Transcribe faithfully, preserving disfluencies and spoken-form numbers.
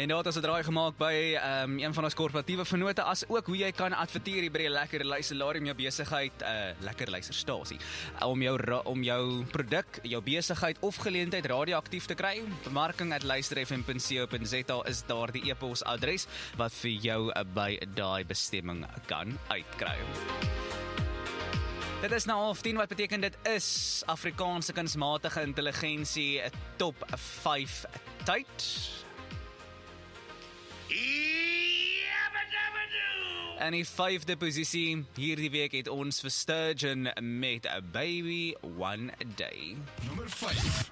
En daar het ons 'n draai gemaak by um, een van ons korporatiewe vennote, as ook hoe jy kan adverteer by 'n lekker luisteraar om jou besigheid, 'n uh, lekker luisterstasie, om jou om jou produk, jou besigheid of geleentheid radioaktief te kry. Bemarking at luisterfm punt co punt za is daar die e-posadres wat vir jou by daai bestemming kan uitkry. Dit is nou half tien, wat beteken dit is Afrikaanse kunsmatige intelligensie top vyf tyd. En die vyfde posisie hierdie week het ons vir Sturgeon met A Baby One Day. Nommer vyf.